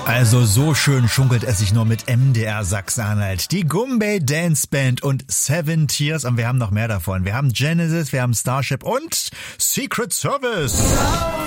Also so schön schunkelt es sich nur mit MDR Sachsen-Anhalt. Die Gumbay Dance Band und Seven Tears. Und wir haben noch mehr davon. Wir haben Genesis, wir haben Starship und Secret Service.